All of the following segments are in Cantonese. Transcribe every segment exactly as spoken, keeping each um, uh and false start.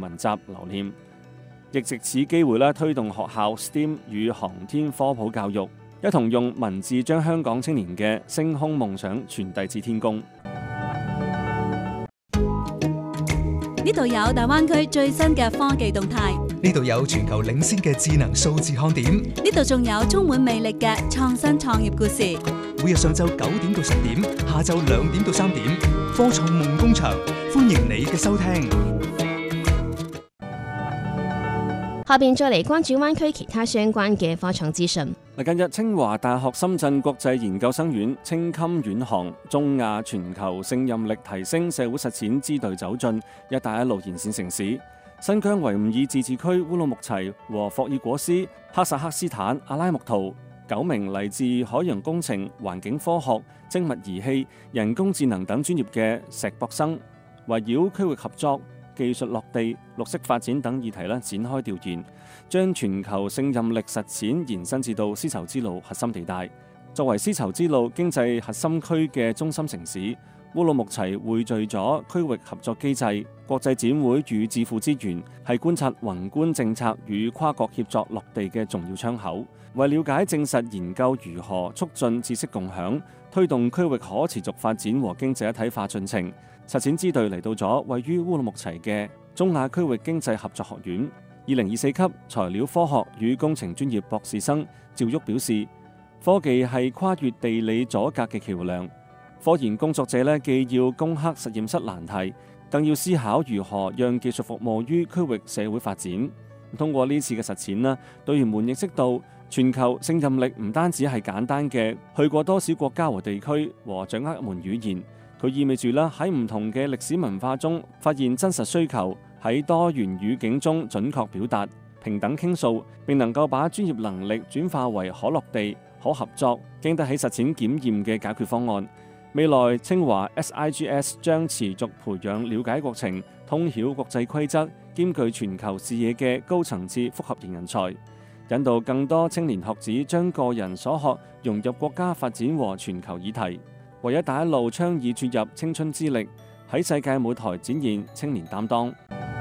雲集留念。亦藉此機會咧，推動學校 S T E M 與航天科普教育，一同用文字將香港青年嘅星空夢想傳遞至天宮。 呢度有大灣區最新嘅科技動態， 呢度有全球領先嘅智能數字看點， 呢度仲有充滿魅力嘅創新創業故事。 每日上晝九點到十點，下晝兩點到三點，科創夢工場，歡迎你嘅收聽。 下邊再嚟關注灣區其他相關嘅科創資訊。 近日清華大學深圳國際研究生院青衾遠航中亞全球勝任力提升社會實踐支隊走進一帶一路沿線城市，新疆維吾爾自治區烏魯木齊和霍爾果斯、哈薩克斯坦阿拉木圖九名嚟自海洋工程、環境科學、精密儀器、人工智能等專業嘅碩博生，圍繞區域合作、技術落地、綠色發展等議題咧展開調研，將全球勝任力實踐延伸至到絲綢之路核心地帶。作為絲綢之路經濟核心區嘅中心城市，烏魯木齊匯聚咗區域合作機制、國際展會與智庫資源，係觀察宏觀政策與跨國協作落地嘅重要窗口。為了解證實研究如何促進知識共享，推動區域可持續發展和經濟一體化進程，實踐支隊嚟到咗位於烏魯木齊嘅中亞區域經濟合作學院。二零二四級材料科學與工程專業博士生趙旭表示，科技係跨越地理阻隔嘅橋梁。科研工作者咧，既要攻克實驗室難題，更要思考如何讓技術服務於區域社會發展。通過呢次嘅實踐啦，隊員們認識到全球勝任力唔單止係簡單嘅去過多少國家和地區和掌握一門語言，佢意味住啦喺唔同嘅歷史文化中發現真實需求，喺多元語境中準確表達、平等傾訴，並能夠把專業能力轉化為可落地、可合作、經得起實踐檢驗嘅解決方案。未來清華 S I G S 將持續培養了解國情、通曉國際規則、兼具全球視野嘅高層次複合型人才，引導更多青年學子將個人所學融入國家發展和全球議題，為一帶一路倡議注入青春之力，喺世界舞台展現青年擔當。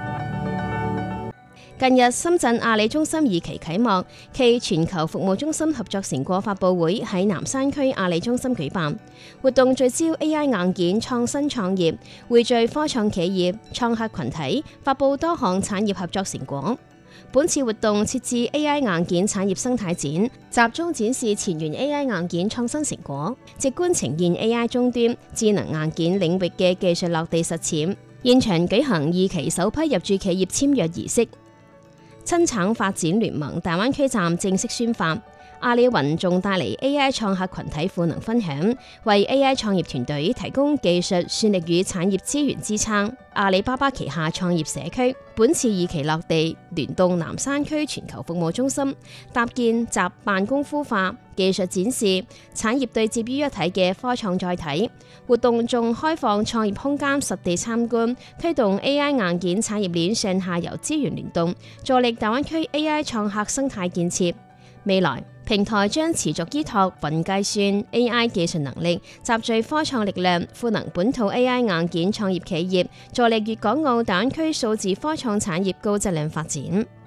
近日，深圳阿里中心二期啟幕，暨全球服務中心合作成果發佈會喺南山區阿里中心舉辦。活動聚焦 A I 硬件創新創業，匯聚科創企業、創客群體，發佈多項產業合作成果。本次活動設置 A I 硬件產業生態展，集中展示前沿 A I 硬件創新成果，直觀呈現 A I 終端智能硬件領域嘅技術落地實踐。現場舉行二期首批入駐企業簽約儀式。親橙發展聯盟大灣區站正式宣發，阿里雲仲帶嚟 A I 創客群體賦能分享，為 A I 創業團隊提供技術、算力與產業資源支撐。阿里巴巴旗下創業社區本次二期落地，聯動南山區全球服務中心，搭建集辦功夫化、技術展示、產業對接於一體嘅科創載體。活動仲開放創業空間實地參觀，推動 A I 硬件產業鏈上下游資源聯動，助力大灣區 A I 創客生態建設。未來平台將持續依託雲計算 A I 技術能力，集聚科創力量，賦能本土 A I 硬件創業企業，助力粵港澳大灣區數字科創產業高質量發展。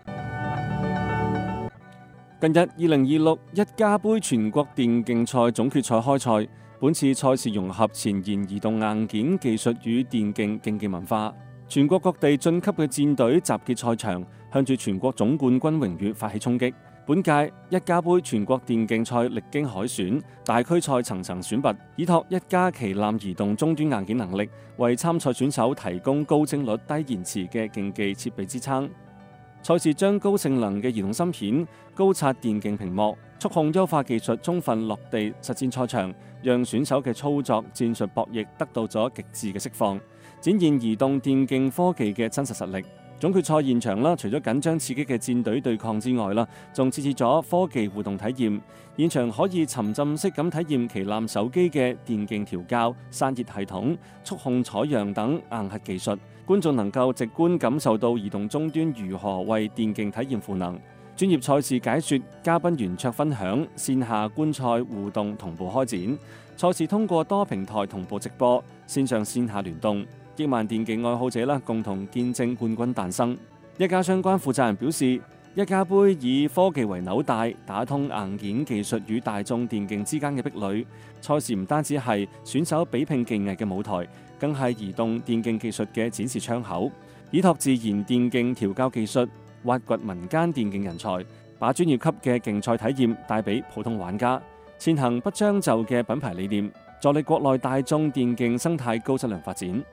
近日，二零二六一加杯全國電競賽總決賽開賽。本次賽事融合前沿移動硬件技術與電競競技文化，全國各地晉級嘅戰隊集結賽場，向住全國總冠軍榮譽發起衝擊。本屆一加杯全國電競賽歷經海選，大區賽層層選拔，依託一加旗艦移動終端硬件能力，為參賽選手提供高幀率、低延遲嘅競技設備支撐。賽事將高性能嘅移動芯片、高刷電競屏幕、觸控優化技術充分落地實戰賽場，讓選手嘅操作戰術博弈得到咗極致嘅釋放，展現移動電競科技嘅真實實力。總決賽現場啦，除咗緊張刺激嘅戰隊對抗之外啦，仲設置咗科技互動體驗，現場可以沉浸式咁體驗旗艦手機嘅電競調校、散熱系統、觸控採樣等硬核技術，觀眾能夠直觀感受到移動終端如何為電競體驗賦能。專業賽事解說、嘉賓圓桌分享、線下觀賽互動同步開展。賽事通過多平台同步直播，線上線下聯動，億萬電競愛好者啦共同見證冠軍誕生。 一家相關負責人表示，一家杯以科技為紐帶，打通硬件技術與大眾電競之間嘅壁壘。賽事唔單止係選手比拼技藝嘅舞台，更係移動電競技術嘅展示窗口，依託自然電競調教技術，挖掘民間電競人才，把專業級嘅競賽體驗帶俾普通玩家。前行不將就嘅品牌理念，助力國內大眾電競生態高質量發展。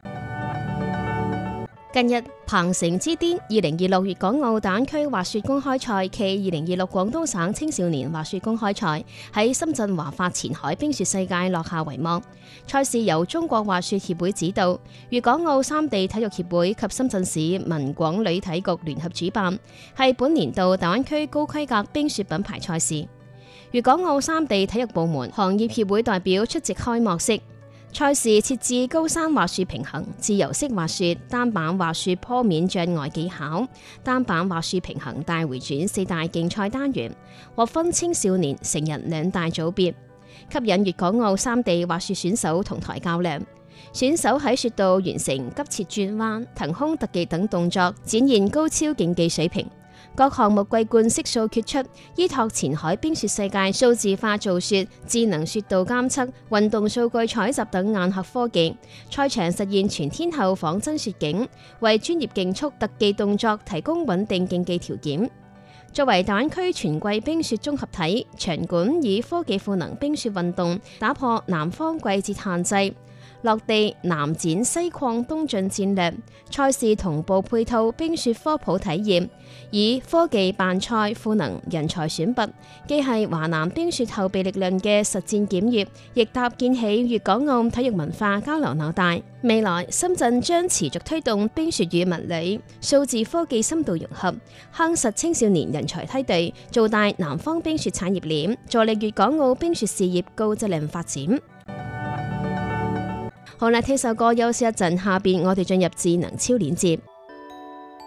近日，鵬城之巔二零二六粵港澳大灣區滑雪公開賽暨二零二六廣東省青少年滑雪公開賽喺深圳華發前海冰雪世界落下帷幕。賽事由中國滑雪協會指導，粵港澳三地體育協會及深圳市文廣旅體局聯合主辦，係本年度大灣區高規格冰雪品牌賽事。粵港澳三地體育部門行業協會代表出席開幕式。賽事設置高山滑雪平衡、自由式滑雪、單板滑雪坡面障礙技巧、單板滑雪平衡大回轉四大競賽單元，獲分青少年、成人兩大組別，吸引粵港澳三地滑雪選手同台較量。選手喺雪道完成急切轉彎、騰空特技等動作，展現高超競技水平。各項目桂冠悉數決出，依託前海冰雪世界數字化造雪、智能雪道監測、運動數據採集等硬核科技，賽場實現全天候仿真雪景，為專業競速特技動作提供穩定競技條件。作為大灣區全季冰雪綜合體，場館以科技賦能冰雪運動，打破南方季節限制，落地南展西擴東進戰略。賽事同步配套冰雪科普體驗，以科技辦賽賦能人才選拔，既係華南冰雪後備力量嘅實戰檢驗，亦搭建起粵港澳體育文化交流紐帶。未來深圳將持續推動冰雪與文旅、數字科技深度融合，夯實青少年人才梯隊，做大南方冰雪產業鏈，助力粵港澳冰雪事業高質量發展。好啦，聽首歌休息一陣，下邊我哋進入智能超鏈接。